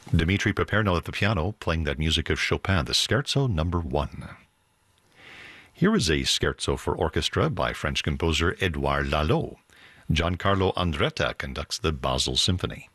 Dmitri Popernal at the piano, playing that music of Chopin, the Scherzo Number 1. Here is a scherzo for orchestra by French composer Edouard Lalo. Giancarlo Andretta conducts the Basel Symphony.